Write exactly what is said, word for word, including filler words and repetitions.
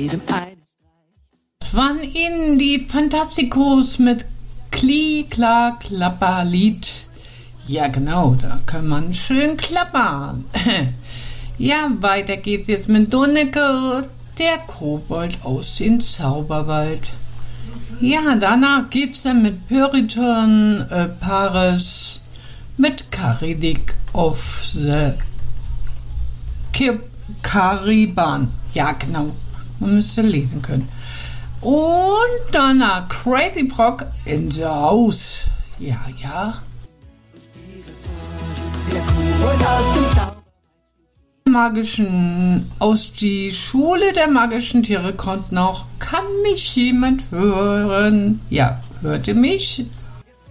jedem ein. Das waren Ihnen die Fantasticos mit Kli, Kla, Klapperlied. Ja genau, da kann man schön klappern. Ja, weiter geht's jetzt mit Donneke, der Kobold aus dem Zauberwald. Ja, danach geht's dann mit Puritan äh, Paris mit Karidik of the Kariban. Ja, genau. Man müsste lesen können. Und danach Crazy Frog in the House. Ja, ja. Der Kobold aus dem Zauberwald. Magischen aus die Schule der magischen Tiere kommt noch. Kann mich jemand hören? Ja, hörte mich.